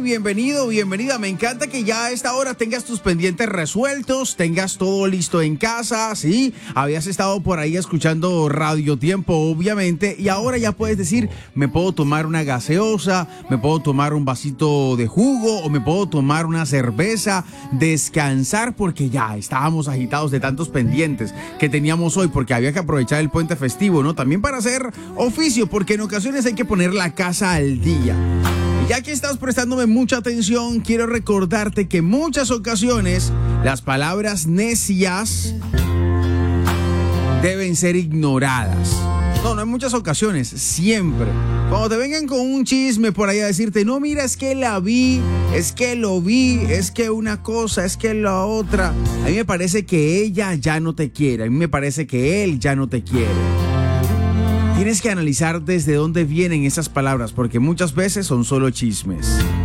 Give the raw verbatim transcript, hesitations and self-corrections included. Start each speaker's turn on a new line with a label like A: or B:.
A: bienvenido, bienvenida. Me encanta que ya a esta hora tengas tus pendientes resueltos, tengas todo listo en casa, ¿sí? Habías estado por ahí escuchando Radio Tiempo, obviamente, y ahora ya puedes decir, me puedo tomar una gaseosa, me puedo tomar un vasito de jugo o me puedo tomar una cerveza, descansar, porque ya estábamos agitados de tantos pendientes que teníamos hoy, porque había que aprovechar el puente festivo, ¿no? También para hacer oficio, porque en ocasiones hay que poner la casa al día. Ya que estás prestándome mucha atención, quiero recordarte que en muchas ocasiones las palabras necias deben ser ignoradas. No, no en muchas ocasiones, siempre. Cuando te vengan con un chisme por ahí a decirte, no, mira, es que la vi, es que lo vi, es que una cosa, es que la otra. A mí me parece que ella ya no te quiere, a mí me parece que él ya no te quiere. Tienes que analizar desde dónde vienen esas palabras, porque muchas veces son solo chismes.